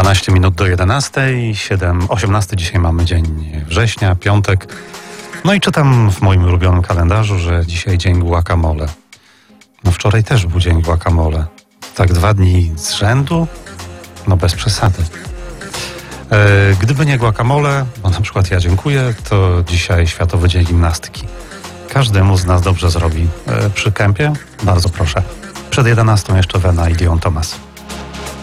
12 minut do 11, 18 dzisiaj mamy dzień września, piątek. No i czytam w moim ulubionym kalendarzu, że dzisiaj dzień guacamole. No wczoraj też był dzień guacamole. Tak 2 dni z rzędu? No bez przesady. Gdyby nie guacamole, bo na przykład ja dziękuję, to dzisiaj Światowy Dzień Gimnastyki. Każdemu z nas dobrze zrobi. Przy kępie? Bardzo proszę. Przed 11 jeszcze Wena i Dion Thomas.